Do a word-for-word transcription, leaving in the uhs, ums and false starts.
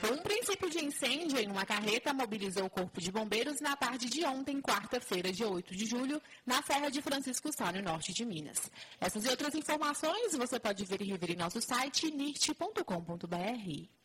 Um princípio de incêndio em uma carreta mobilizou o Corpo de Bombeiros na tarde de ontem, quarta-feira, dia oito de julho, na Serra de Francisco Sá, no norte de Minas. Essas e outras informações você pode ver e rever em nosso site nirt ponto com ponto br.